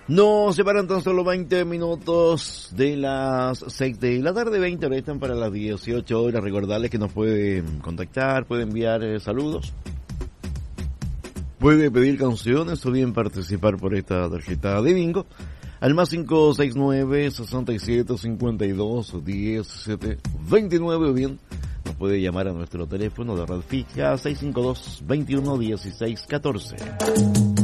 Nos separan tan solo 20 minutos de las 6 de la tarde, 20 horas están para las 18 horas. Recordarles que nos pueden contactar, puede enviar saludos, puede pedir canciones o bien participar por esta tarjeta de bingo al más 569-67-52-17-29 o bien nos puede llamar a nuestro teléfono de red fija 652-21-16-14.